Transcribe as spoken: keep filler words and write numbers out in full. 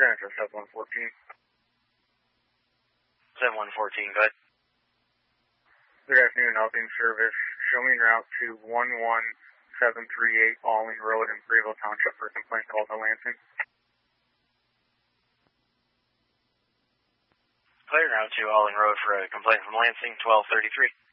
Transfer seven one fourteen. seven one fourteen, go ahead. Good afternoon, Helping Service. Show me en route to one one seven three eight Alling Road in Grayville Township for a complaint called to Lansing. Clear now to Alling Road for a complaint from Lansing, twelve thirty-three.